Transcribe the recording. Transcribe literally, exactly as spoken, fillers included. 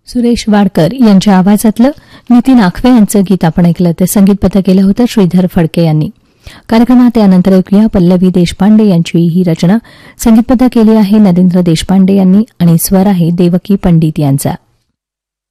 सुरेश वाडकर यांच्या आवाजातलं नितीन आखवे यांचं गीत आपण ऐकलं. ते संगीतबद्ध केलं होतं श्रीधर फडके यांनी. कार्यक्रमात यानंतर ऐकूया पल्लवी देशपांडे यांची ही रचना. संगीतबद्ध केली आहे नरेंद्र देशपांडे यांनी आणि स्वर आहे देवकी पंडित यांचा.